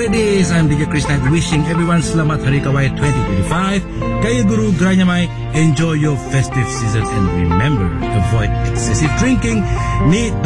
ladies, I'm DJ Chris Knight wishing everyone Selamat Hari Kawai 2025. Kaya Guru Granyamai, enjoy your festive season and remember, avoid excessive drinking. Meet